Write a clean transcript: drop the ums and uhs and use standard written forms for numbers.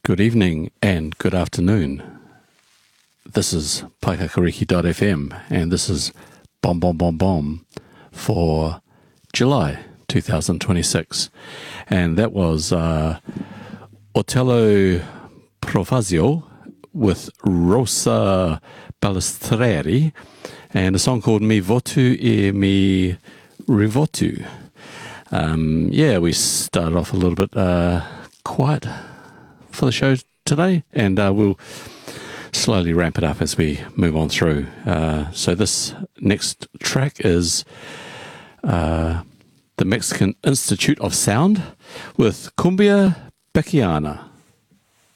Good evening and good afternoon. This is Paikakariki.fm and this is Bomb Bomb Bomb Bomb for July 2026. And that was Otello Profazio with Rosa Balestreri and a song called Mi Votu e Mi Rivotu. We started off a little bit quiet for the show today, and we'll slowly ramp it up as we move on through. So this next track is the Mexican Institute of Sound with Cumbia Bequiana.